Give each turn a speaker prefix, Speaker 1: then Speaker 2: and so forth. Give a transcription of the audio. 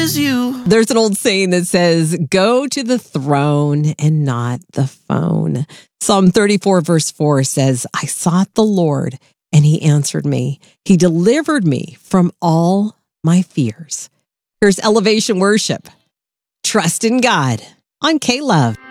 Speaker 1: is you.
Speaker 2: There's an old saying that says, go to the throne and not the phone. Psalm 34 verse 4 says, I sought the Lord and he answered me. He delivered me from all my fears. Here's Elevation Worship. Trust in God on K-Love.